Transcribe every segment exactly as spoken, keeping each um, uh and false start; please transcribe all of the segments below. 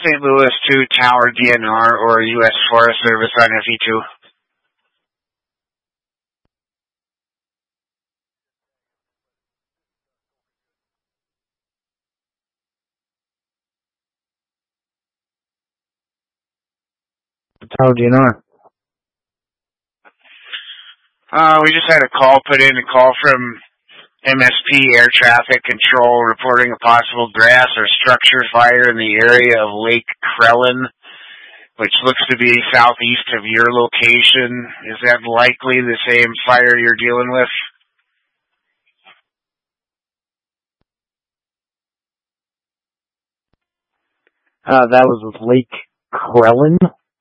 Saint Louis two Tower D N R or U S Forest Service on F E two. Tower D N R. Uh, we just had a call put in, a call from M S P Air Traffic Control reporting a possible grass or structure fire in the area of Lake Krellen, which looks to be southeast of your location. Is that likely the same fire you're dealing with? Uh, that was with Lake Krellen.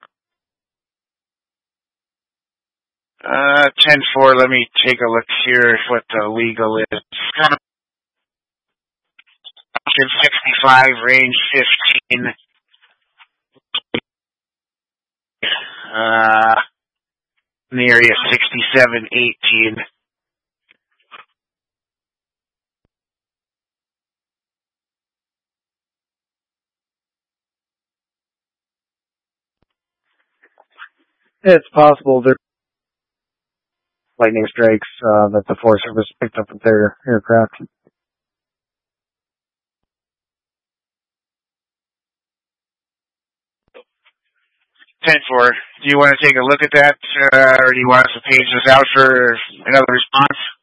Uh, ten four, let me take a look here what the legal is. It's kind of sixty-five, range fifteen. Uh, in the area sixty-seven eighteen. It's possible there lightning strikes uh, that the Forest Service picked up with their aircraft. ten four, do you want to take a look at that, uh, or do you want us to page this out for another response?